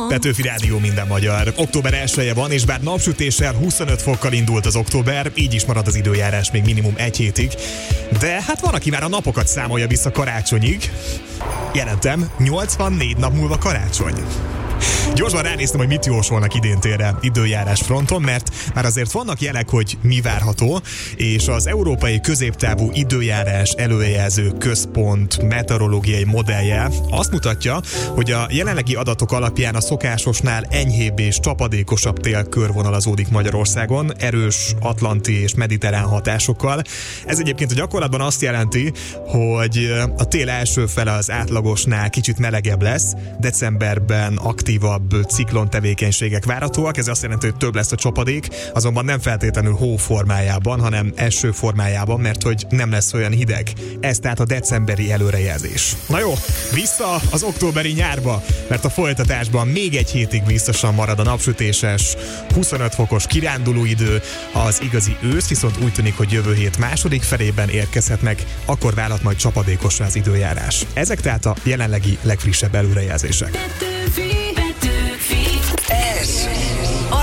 Petőfi Rádió, minden magyar. Október 1-e van, és bár napsütéssel 25 fokkal indult az október, így is marad az időjárás még minimum egy hétig. De hát van, aki már a napokat számolja vissza karácsonyig. Jelentem, 84 nap múlva karácsony. Gyorsan ránéztem, hogy mit jósolnak idéntérre időjárás fronton, mert már azért vannak jelek, hogy mi várható, és az Európai Középtávú Időjárás Előrejelző Központ meteorológiai modellje azt mutatja, hogy a jelenlegi adatok alapján a szokásosnál enyhébb és csapadékosabb tél körvonalazódik Magyarországon, erős atlanti és mediterrán hatásokkal. Ez egyébként a gyakorlatban azt jelenti, hogy a tél első fele az átlagosnál kicsit melegebb lesz, decemberben aktívabb ciklon tevékenységek várhatóak, ez azt jelenti, hogy több lesz a csapadék, azonban nem feltétlenül hó formájában, hanem eső formájában, mert hogy nem lesz olyan hideg. Ez tehát a decemberi előrejelzés. Na jó, vissza az októberi nyárba, mert a folytatásban még egy hétig biztosan marad a napsütéses, 25 fokos kirándulóidő, az igazi ősz viszont úgy tűnik, hogy jövő hét második felében érkezhet meg, akkor válhat majd csapadékosra az időjárás. Ezek tehát a jelenlegi legfrissebb előrejelzések.